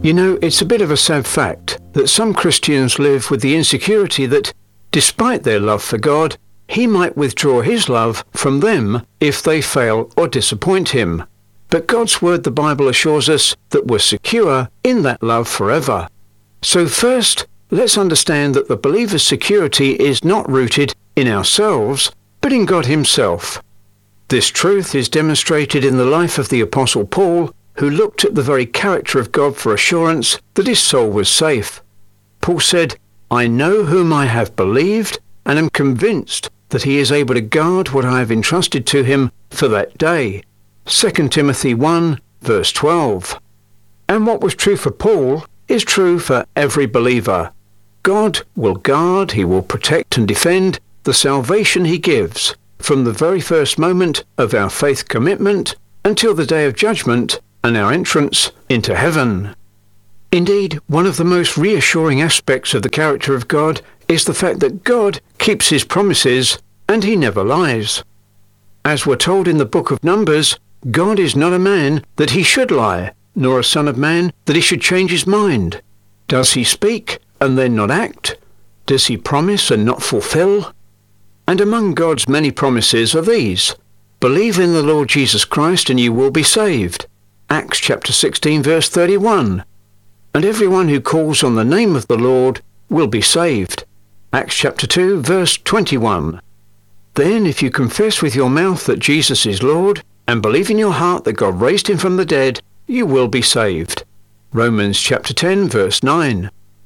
You know, it's a bit of a sad fact that some Christians live with the insecurity that, despite their love for God, He might withdraw His love from them if they fail or disappoint Him. But God's Word, the Bible, assures us that we're secure in that love forever. So first, let's understand that the believer's security is not rooted in ourselves, but in God Himself. This truth is demonstrated in the life of the Apostle Paul, who looked at the very character of God for assurance that his soul was safe. Paul said, "I know whom I have believed, and am convinced that he is able to guard what I have entrusted to him for that day." 2 Timothy 1, verse 12. And what was true for Paul is true for every believer. God will guard, He will protect and defend the salvation He gives from the very first moment of our faith commitment until the day of judgment and our entrance into heaven. Indeed, one of the most reassuring aspects of the character of God is the fact that God keeps His promises and He never lies. As we're told in the book of Numbers, God is not a man that He should lie, nor a son of man that He should change His mind. Does He speak and then not act? Does He promise and not fulfill? And among God's many promises are these: believe in the Lord Jesus Christ and you will be saved. Acts chapter 16 verse 31. And everyone who calls on the name of the Lord will be saved. Acts chapter 2 verse 21. Then if you confess with your mouth that Jesus is Lord and believe in your heart that God raised Him from the dead, you will be saved. Romans chapter 10 verse 9.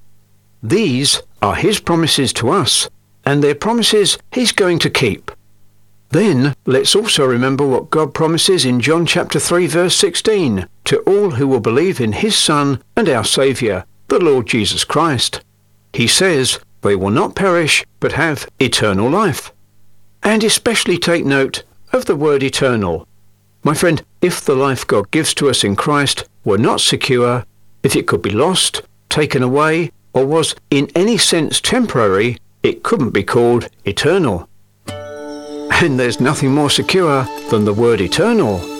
These are His promises to us, and they're promises He's going to keep. Then let's also remember what God promises in John chapter 3 verse 16 to all who will believe in His Son and our Saviour, the Lord Jesus Christ. He says they will not perish but have eternal life. And especially take note of the word eternal. My friend, if the life God gives to us in Christ were not secure, if it could be lost, taken away, or was in any sense temporary, it couldn't be called eternal. And there's nothing more secure than the word eternal.